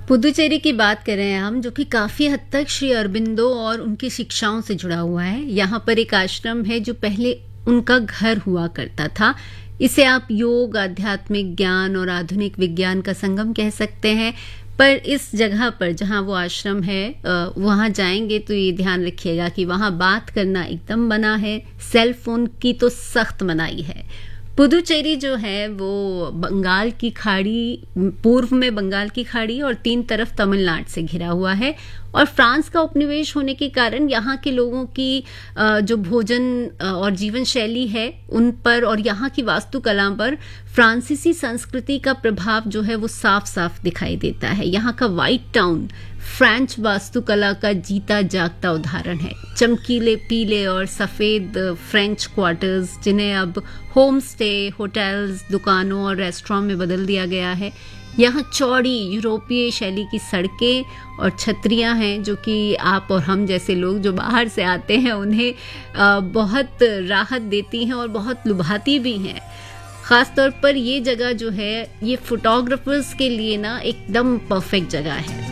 पुदुचेरी की बात कर रहे हैं हम, जो कि काफ़ी हद तक श्री अरबिंदो और उनकी शिक्षाओं से जुड़ा हुआ है। यहाँ पर एक आश्रम है जो पहले उनका घर हुआ करता था। इसे आप योग, आध्यात्मिक ज्ञान और आधुनिक विज्ञान का संगम कह सकते हैं। पर इस जगह पर जहाँ वो आश्रम है, वहाँ जाएंगे तो ये ध्यान रखिएगा कि वहाँ बात करना एकदम मना है। सेल फोन की तो सख्त मनाही है। पुदुचेरी जो है वो बंगाल की खाड़ी, पूर्व में बंगाल की खाड़ी और 3 तरफ तमिलनाडु से घिरा हुआ है। और फ्रांस का उपनिवेश होने के कारण यहाँ के लोगों की जो भोजन और जीवन शैली है उन पर और यहाँ की वास्तुकला पर फ्रांसीसी संस्कृति का प्रभाव जो है वो साफ साफ दिखाई देता है। यहाँ का व्हाइट टाउन फ्रेंच वास्तुकला का जीता जागता उदाहरण है। चमकीले पीले और सफेद फ्रेंच क्वार्टर्स, जिन्हें अब होम स्टे, होटल्स, दुकानों और रेस्टोरेंट में बदल दिया गया है। यहाँ चौड़ी यूरोपीय शैली की सड़कें और छतरियां हैं, जो कि आप और हम जैसे लोग जो बाहर से आते हैं उन्हें बहुत राहत देती हैं और बहुत लुभाती भी हैं। ख़ासतौर पर ये जगह जो है ये फोटोग्राफर्स के लिए ना एकदम परफेक्ट जगह है।